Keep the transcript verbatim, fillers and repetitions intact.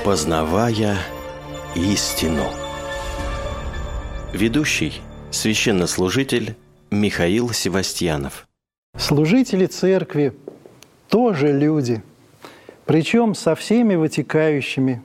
Познавая истину. Ведущий – священнослужитель Михаил Севастьянов. Служители церкви тоже люди, причем со всеми вытекающими